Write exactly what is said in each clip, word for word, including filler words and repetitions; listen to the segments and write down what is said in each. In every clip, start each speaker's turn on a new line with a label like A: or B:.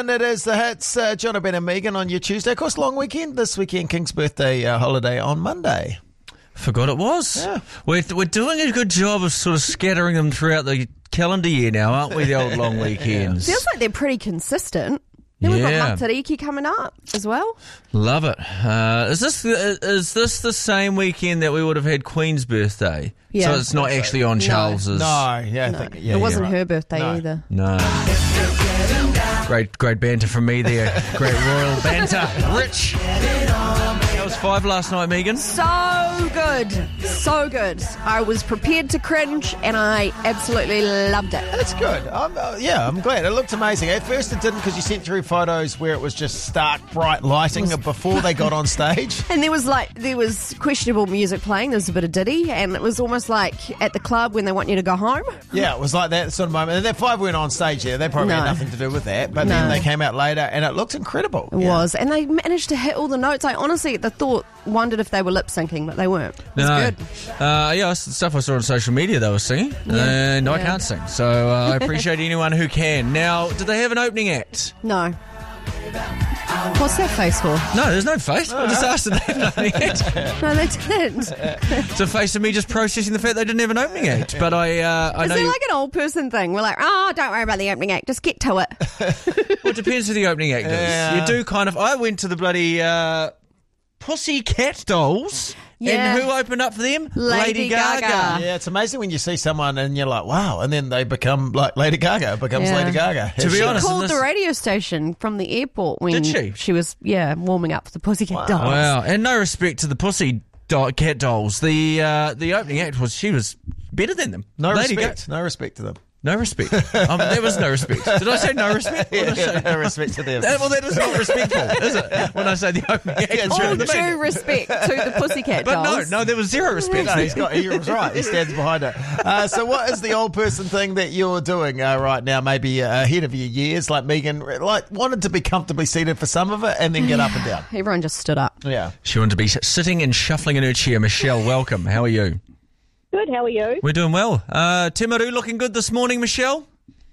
A: And it is the hits, uh, John Ben and Megan on your Tuesday. Of course, long weekend this weekend, King's birthday uh, holiday on Monday.
B: Forgot it was.
A: Yeah.
B: We're, we're doing a good job of sort of scattering them throughout the calendar year now, aren't we, the old long weekends?
C: Feels like they're pretty consistent. Then we've
B: Yeah.
C: got Matariki coming up as well.
B: Love it. Uh, is this is this the same weekend that we would have had Queen's birthday?
C: Yeah.
B: So it's not actually on
C: No.
B: Charles's.
A: No, yeah, I
C: No,
A: think yeah,
C: it wasn't
A: yeah, right.
C: her birthday
A: No.
C: either.
B: No. Great, great banter from me there. Great royal banter. Rich. That was five last night, Megan.
C: So good. So good. I was prepared to cringe and I absolutely loved it.
A: That's good. I'm, uh, yeah, I'm glad. It looked amazing. At first it didn't because you sent through photos where it was just stark, bright lighting before they got on stage.
C: And there was like, there was questionable music playing. There was a bit of Diddy and it was almost like at the club when they want you to go home.
A: Yeah, it was like that sort of moment. And that five weren't on stage there. They probably
C: No.
A: had nothing to do with that. But
C: No.
A: then they came out later and it looked incredible.
C: It was. And they managed to hit all the notes. I honestly, the thought, wondered if they were lip syncing, but they weren't. It was
B: No.
C: good.
B: Uh, yeah, that's the stuff I saw on social media they were singing, and I
C: Yeah.
B: can't sing, so uh, I appreciate anyone who can. Now, did they have an opening act?
C: No. What's that face for?
B: No, there's no face. I just asked if they had an opening act.
C: No, they didn't.
B: It's a face of me just processing the fact they didn't have an opening act. But I, uh, I
C: Is
B: know.
C: it
B: you-
C: like an old person thing? We're like, oh, don't worry about the opening act. Just get to it.
B: Well, it depends who the opening act is.
A: Yeah.
B: You do kind of. I went to the bloody uh, Pussycat Dolls,
C: Yeah.
B: and who opened up for them?
C: Lady Gaga.
A: Yeah, it's amazing when you see someone and you're like, wow, and then they become like Lady Gaga becomes
C: Yeah.
A: Lady Gaga.
B: To be
A: She-
B: honest,
C: Called
B: in
C: the
B: this-
C: radio station from the airport when
B: Did she?
C: she was, yeah, warming up for the Pussycat Dolls.
B: Wow, and no respect to the Pussy do- Cat Dolls. The uh, the opening act was she was better than them.
A: no
B: Lady
A: respect,
B: Gaga.
A: no respect to them.
B: No respect. Um, there was no respect. Did I say no respect? What did I say?
A: no respect to them.
B: That, well, that is not respectful, is it? When I say the opening act.
A: Yeah,
B: was
A: sure.
C: All
B: better than
C: due
B: me.
C: respect to the Pussycat
B: But no,
C: Dolls.
B: no, there was zero respect.
A: No, he's got. He was right. He stands behind it. Uh, so, what is the old person thing that you're doing uh, right now? Maybe uh, ahead of your years, like Megan, like wanted to be comfortably seated for some of it and then get up and down.
C: Everyone just stood up.
A: Yeah.
B: She wanted to be sitting and shuffling in her chair. Michelle, welcome. How are you?
D: Good, how are you?
B: We're doing well. Uh, Timaru looking good this morning, Michelle?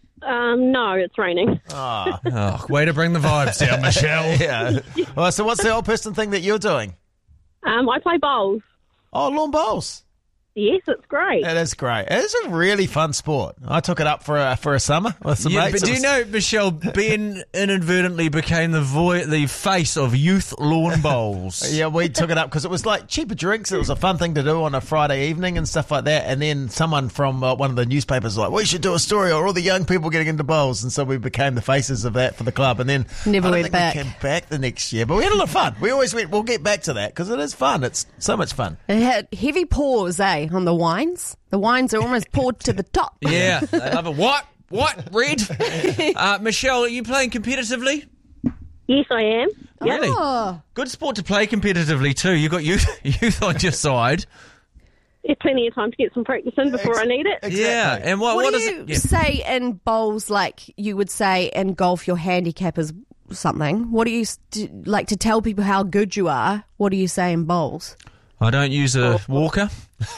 D: Um, no, it's raining.
B: Oh, way to bring the vibes down, Michelle.
A: Yeah. Well, so what's the old person thing that you're doing?
D: Um, I play bowls.
A: Oh, lawn bowls.
D: Yes, it's great.
A: It is great. It is a really fun sport. I took it up for a, for a summer with some
B: Yeah,
A: mates.
B: but
A: It
B: do you
A: was-
B: know, Michelle, Ben inadvertently became the vo- the face of youth lawn bowls.
A: Yeah, we took it up because it was like cheaper drinks. It was a fun thing to do on a Friday evening and stuff like that. And then someone from uh, one of the newspapers was like, we should do a story on all the young people getting into bowls. And so we became the faces of that for the club. And then
C: Never
A: I don't
C: went
A: think
C: back.
A: we came back the next year. But we had a lot of fun. We always went, we'll get back to that because it is fun. It's so much fun.
C: It had heavy pours, eh, on the wines. The wines are almost poured to the top.
B: Yeah, they love it. What? What? Red? Uh, Michelle, are you playing competitively?
D: Yes, I am. Yep.
B: Really?
C: Oh,
B: Good sport to play competitively too. You've got youth, youth on your side.
D: There's plenty of time to get some practice in before I need it.
A: Exactly.
B: Yeah, and what,
C: what,
B: what
C: do
B: is
C: you
B: it? Yeah.
C: say in bowls like you would say in golf your handicap is something? What do you st- like to tell people how good you are? What do you say in bowls?
B: I don't use a walker.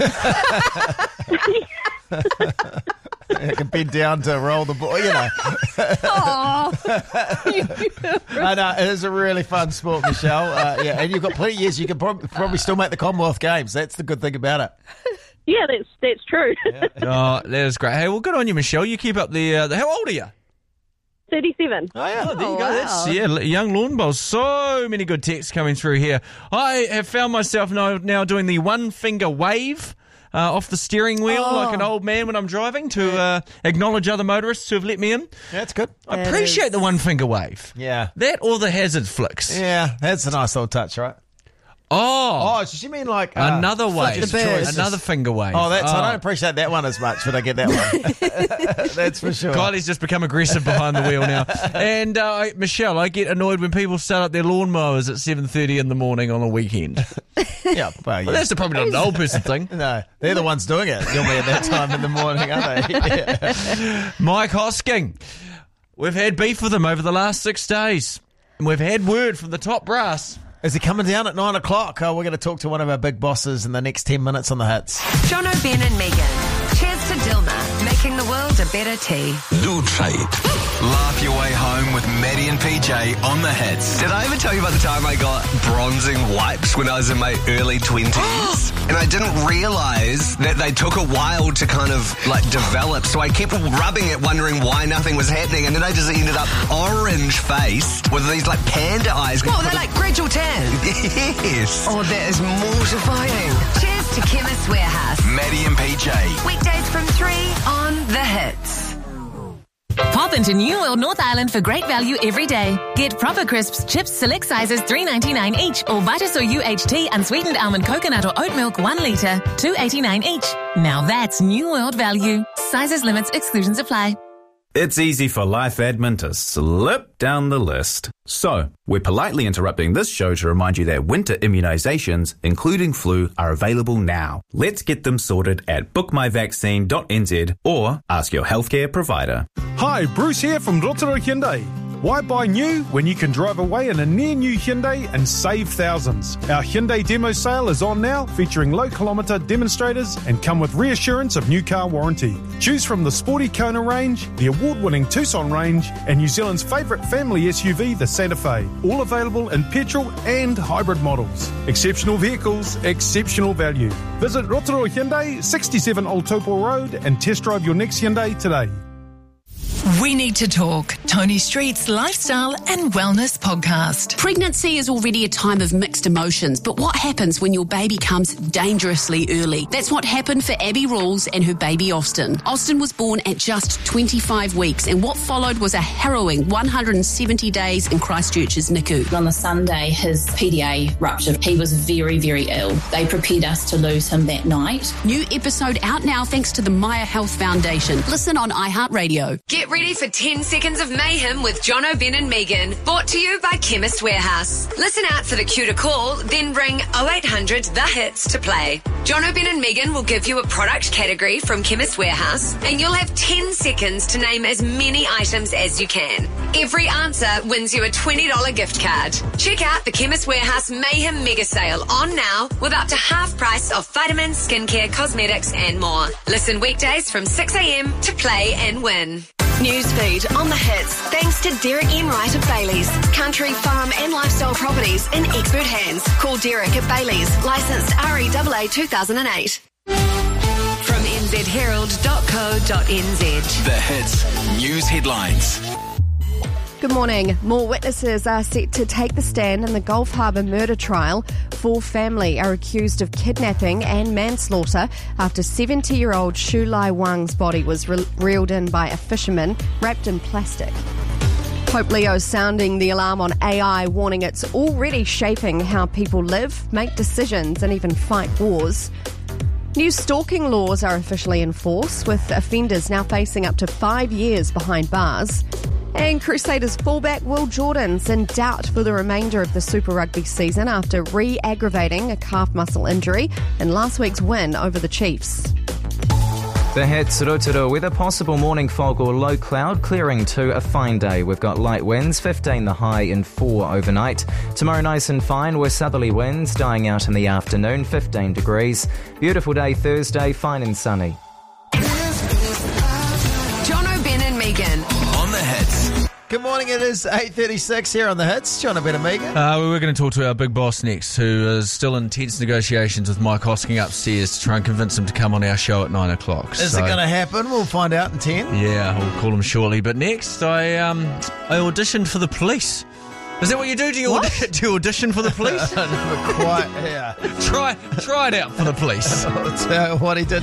A: It can bend down to roll the ball, you know. I know, it is a really fun sport, Michelle. Uh, yeah, and you've got plenty of years. You can prob- probably still make the Commonwealth Games. That's the good thing about it.
D: Yeah, that's that's true.
B: Oh, that is great. Hey, well, good on you, Michelle. You keep up the. Uh, the how old are you?
D: thirty-seven.
A: Oh, yeah.
B: Oh, there you
C: Oh,
B: go.
C: wow.
B: That's yeah, l- young lawn bowls. So many good texts coming through here. I have found myself now, now doing the one finger wave uh, off the steering wheel
C: Oh.
B: like an old man when I'm driving to uh, acknowledge other motorists who have let me in.
A: That's good.
B: I
C: That
B: appreciate
C: is-
B: the one finger wave.
A: Yeah.
B: That or the hazard flicks.
A: Yeah, that's a nice old touch, right?
B: Oh,
A: Oh, does she mean like... Uh,
B: another wave.
C: The birds.
B: Another finger wave.
A: Oh, that's... I don't appreciate that one as much, but I get that one. That's for sure.
B: Kylie's just become aggressive behind the wheel now. And uh, I- Michelle, I get annoyed when people start up their lawnmowers at seven thirty in the morning on a weekend.
A: Yeah, well, yeah.
B: Well, that's probably not an old person thing.
A: No, they're the ones doing it normally at that time in the morning, aren't they? Yeah.
B: Mike Hosking. We've had beef with him over the last six days. And we've had word from the top brass.
A: Is he coming down at nine o'clock? Oh, we're going to talk to one of our big bosses in the next ten minutes on the hits.
E: John O'Ben and Megan. Cheers to Dilma. Make making the world a better tea.
F: Do try it. Laugh your way home with Maddie and P J on the hits.
G: Did I ever tell you about the time I got bronzing wipes when I was in my early twenties? And I didn't realise that they took a while to kind of like develop, so I kept rubbing it wondering why nothing was happening, and then I just ended up orange-faced with these like panda eyes.
E: What, they're like gradual tan?
G: Yes.
E: Oh, that is mortifying. Cheers to Chemist Warehouse.
F: Maddie and P J.
E: Weekdays from three on The Hits.
H: Pop into New World North Island for great value every day. Get Proper Crisps, chips, select sizes, three ninety-nine each, or Vitus or U H T unsweetened almond coconut or oat milk, one litre, two eighty-nine each. Now that's New World value. Sizes, limits, exclusions apply.
I: It's easy for life admin to slip down the list. So, we're politely interrupting this show to remind you that winter immunisations, including flu, are available now. Let's get them sorted at book my vaccine dot n z or ask your healthcare provider.
J: Hi, Bruce here from Rotorua Hyundai. Why buy new when you can drive away in a near-new Hyundai and save thousands? Our Hyundai demo sale is on now, featuring low-kilometre demonstrators and come with reassurance of new car warranty. Choose from the sporty Kona range, the award-winning Tucson range, and New Zealand's favourite family S U V, the Santa Fe. All available in petrol and hybrid models. Exceptional vehicles, exceptional value. Visit Rotorua Hyundai, sixty-seven Old Taupo Road, and test drive your next Hyundai today.
K: We Need to Talk, Tony Street's lifestyle and wellness podcast.
L: Pregnancy is already a time of mixed emotions, but what happens when your baby comes dangerously early? That's what happened for Abby Rawls and her baby Austin. Austin was born at just twenty-five weeks, and what followed was a harrowing one hundred seventy days in Christchurch's N I C U.
M: On the Sunday, his P D A ruptured. He was very, very ill. They prepared us to lose him that night.
L: New episode out now thanks to the Maya Health Foundation. Listen on iHeartRadio.
E: Get ready for ten seconds of mayhem with Jono, Ben and Megan. Brought to you by Chemist Warehouse. Listen out for the cue to call, then ring oh eight hundred the hits to play. Jono, Ben and Megan will give you a product category from Chemist Warehouse, and you'll have ten seconds to name as many items as you can. Every answer wins you a twenty dollars gift card. Check out the Chemist Warehouse Mayhem Mega Sale on now with up to half price of vitamins, skincare, cosmetics and more. Listen weekdays from six a.m. to play and win.
N: Newsfeed on the hits, thanks to Derek Enright of Bailey's. Country, farm and lifestyle properties in expert hands. Call Derek at Bailey's, licensed R E A A two thousand eight.
E: From n z herald dot co dot n z.
F: The hits, news headlines.
C: Good morning. More witnesses are set to take the stand in the Gulf Harbour murder trial. Four family are accused of kidnapping and manslaughter after seventy-year-old Shu Lai Wang's body was re- reeled in by a fisherman wrapped in plastic. Pope Leo sounding the alarm on A I, warning it's already shaping how people live, make decisions and even fight wars. New stalking laws are officially in force, with offenders now facing up to five years behind bars. And Crusaders fullback Will Jordan's in doubt for the remainder of the Super Rugby season after re-aggravating a calf muscle injury in last week's win over the Chiefs.
O: The hits, Rotorua, with a possible morning fog or low cloud, clearing to a fine day. We've got light winds, fifteen the high and four overnight. Tomorrow nice and fine with southerly winds dying out in the afternoon, fifteen degrees. Beautiful day Thursday, fine and sunny.
E: Jono, Ben and Megan.
F: On the hits.
A: Good morning, it is eight thirty-six here on the hits. John Ben and Megan.
B: Uh, we're going to talk to our big boss next, who is still in tense negotiations with Mike Hosking upstairs to try and convince him to come on our show at nine o'clock.
A: Is
B: so,
A: it going to happen? We'll find out in ten.
B: Yeah, we'll call him shortly. But next, I um, I auditioned for the police. Is that what you do? Do you, aud- do you audition for the police?
A: Never quite, yeah.
B: try, try it out for the police.
A: I'll tell you what he did